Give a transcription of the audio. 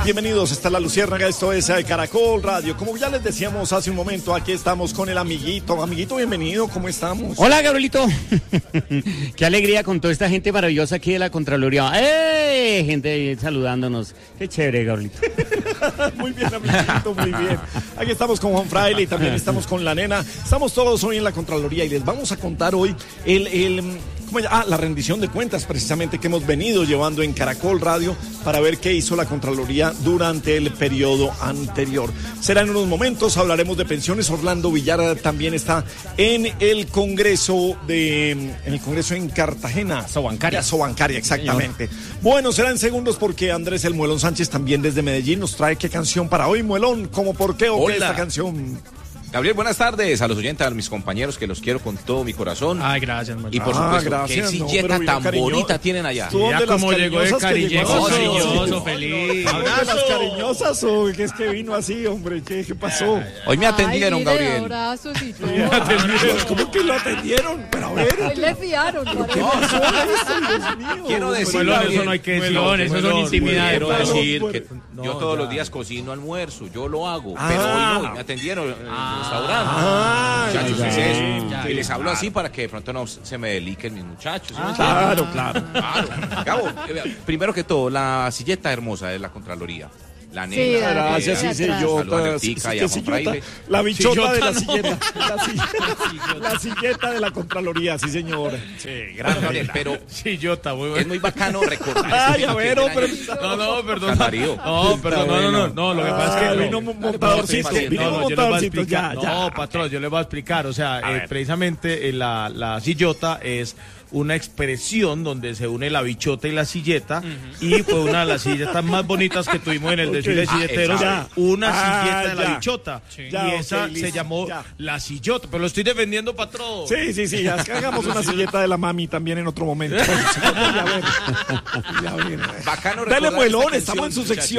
bienvenidos. Está la Luciérnaga, esto es Caracol Radio. Como ya les decíamos hace un momento, aquí estamos con el amiguito. Amiguito, bienvenido, ¿cómo estamos? Hola, Gabrielito. Qué alegría con toda esta gente maravillosa aquí de la Contraloría. Gente saludándonos. Qué chévere, Gabrielito. Muy bien, amiguito, muy bien. Aquí estamos con Juan Fraile y también estamos con la nena. Estamos todos hoy en la Contraloría y les vamos a contar hoy la rendición de cuentas precisamente que hemos venido llevando en Caracol Radio para ver qué hizo la Contraloría durante el periodo anterior. Será en unos momentos, hablaremos de pensiones. Orlando Villar también está en el Congreso en Cartagena. Sobancaria, exactamente. Señor. Bueno, será en segundos porque Andrés El Muelón Sánchez también desde Medellín nos trae qué canción para hoy, Muelón, ¿cómo por qué o qué esta canción? Gabriel, buenas tardes a los oyentes, a mis compañeros que los quiero con todo mi corazón. Ay, gracias, Manuel. Y por supuesto, qué silleta tan bonita tienen allá. Ya como llegó de cariñoso, feliz. ¿Las cariñosas o qué es que vino así, hombre? ¿Qué pasó? Hoy me atendieron, Gabriel. Abrazos y todo. ¿Cómo que lo atendieron? Pero a ver. Hoy le fiaron. ¿Qué pasó eso, Dios mío? Quiero decir, eso no hay que decir. Eso son intimidades. Quiero decir que yo todos los días cocino almuerzo, yo lo hago, pero hoy no, me atendieron. Muchachos, es eso. Y les hablo así para que de pronto no se me deliquen mis muchachos. Claro. Gabo, primero que todo, la silleta hermosa de la Contraloría. La negra. Gracias, sí, señor. La bichota de la silleta. La silleta de la Contraloría, sí, señor. Sí, gran Gabriel, pero sillota, muy bueno. Es muy bacano recordar. Ay, a ver, hombre. No, perdón. No, lo que pasa es que vino montadorcito, ya. No, patrón, yo le voy a explicar. O sea, precisamente la sillota es una expresión donde se une la bichota y la silleta, y fue una de las silletas más bonitas que tuvimos en el desfile de silleteros, una silleta de la bichota, y esa se llamó la sillota, pero lo estoy defendiendo, patrón. Sí, ya hagamos una silleta de la mami también en otro momento. Ya ver. Bacano. Dale, Muelón, estamos en su sección.